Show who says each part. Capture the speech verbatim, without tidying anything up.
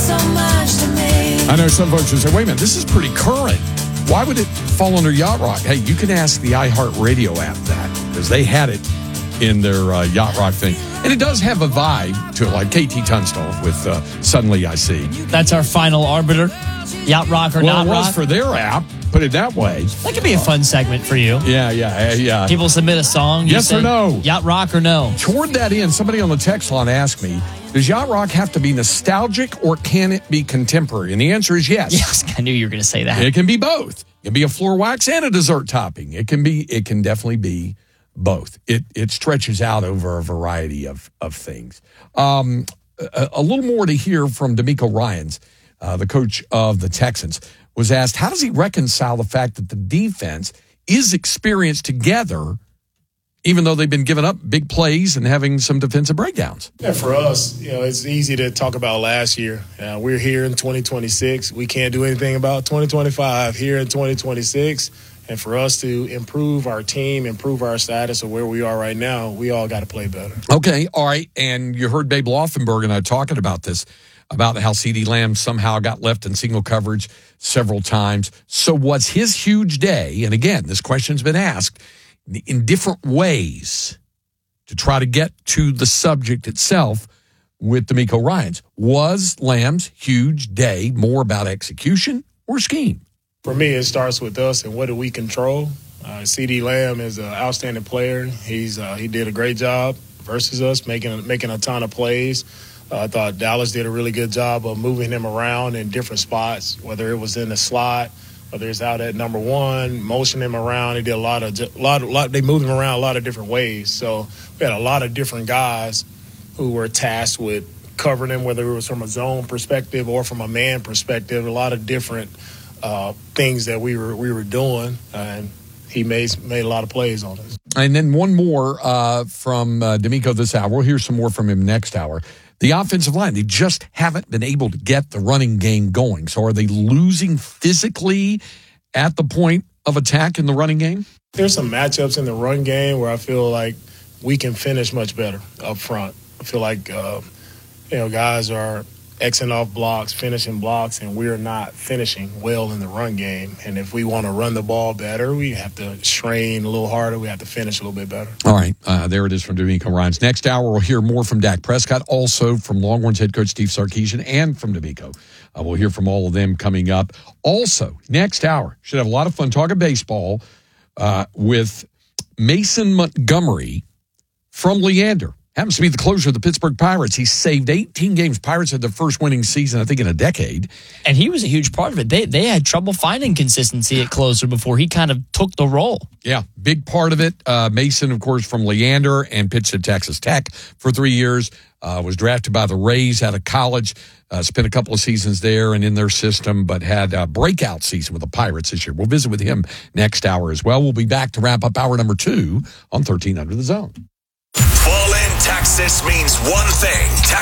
Speaker 1: so much to me.
Speaker 2: I know some folks would say, wait a minute, this is pretty current. Why would it fall under Yacht Rock? Hey, you can ask the iHeartRadio app that, because they had it in their uh, Yacht Rock thing. And it does have a vibe to it, like K T Tunstall with uh, Suddenly I See.
Speaker 3: That's our final arbiter. Yacht Rock or
Speaker 2: well,
Speaker 3: not
Speaker 2: it was
Speaker 3: rock?
Speaker 2: for their app, put it that way.
Speaker 3: That could be a fun segment for you.
Speaker 2: Yeah, yeah, yeah.
Speaker 3: People submit a song.
Speaker 2: Yes or no?
Speaker 3: Yacht Rock or no?
Speaker 2: Toward that end, somebody on the text line asked me, does Yacht Rock have to be nostalgic or can it be contemporary? And the answer is yes.
Speaker 3: Yes, I knew you were going to say that.
Speaker 2: It can be both. It can be a floor wax and a dessert topping. It can be. It can definitely be both. It it stretches out over a variety of of things. Um, a, a little more to hear from D'Amico Ryans, uh, the coach of the Texans, was asked, how does he reconcile the fact that the defense is experienced together, even though they've been giving up big plays and having some defensive breakdowns?
Speaker 4: Yeah, for us, you know, it's easy to talk about last year. Uh, we're here in twenty twenty-six. We can't do anything about twenty twenty-five here in twenty twenty-six. And for us to improve our team, improve our status of where we are right now, we all got to play better.
Speaker 2: Okay, all right. And you heard Babe Laufenberg and I talking about this, about how CeeDee Lamb somehow got left in single coverage several times. So what's his huge day? And again, this question's been asked in different ways to try to get to the subject itself with D'Amico Ryans. Was Lamb's huge day more about execution or scheme?
Speaker 4: For me, it starts with us and what do we control. Uh, CeeDee Lamb is an outstanding player. He's uh, he did a great job versus us, making making a ton of plays. Uh, I thought Dallas did a really good job of moving him around in different spots, whether it was in the slot, whether it's out at number one, motion him around. He did a lot of a lot of lot. They moved him around a lot of different ways. So we had a lot of different guys who were tasked with covering him, whether it was from a zone perspective or from a man perspective. A lot of different uh, things that we were we were doing, and he made made a lot of plays on us.
Speaker 2: And then one more uh, from uh, D'Amico this hour. We'll hear some more from him next hour. The offensive line, they just haven't been able to get the running game going. So are they losing physically at the point of attack in the running game?
Speaker 4: There's some matchups in the run game where I feel like we can finish much better up front. I feel like, uh, you know, guys are Xing off blocks, finishing blocks, and we're not finishing well in the run game. And if we want to run the ball better, we have to strain a little harder. We have to finish a little bit better.
Speaker 2: All right. Uh, there it is from D'Amico Ryans. Next hour, we'll hear more from Dak Prescott, also from Longhorns head coach Steve Sarkisian, and from D'Amico. Uh, we'll hear from all of them coming up. Also, next hour, should have a lot of fun talking baseball uh, with Mason Montgomery from Leander. Happens to be the closer of the Pittsburgh Pirates. He saved eighteen games. Pirates had their first winning season, I think, in a decade.
Speaker 3: And he was a huge part of it. They they had trouble finding consistency at closer before he kind of took the role.
Speaker 2: Yeah, big part of it. Uh, Mason, of course, from Leander and pitched at Texas Tech for three years. Uh, was drafted by the Rays out of college. Uh, spent a couple of seasons there and in their system, but had a breakout season with the Pirates this year. We'll visit with him next hour as well. We'll be back to wrap up hour number two on thirteen Under the Zone.
Speaker 5: Fall in Texas means one thing. Texas